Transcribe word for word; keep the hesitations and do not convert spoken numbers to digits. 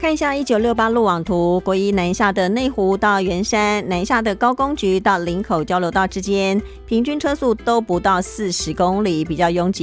看一下一九六八路网图，国一南下的内湖到圆山，南下的高工局到林口交流道之间，平均车速都不到四十公里，比较拥挤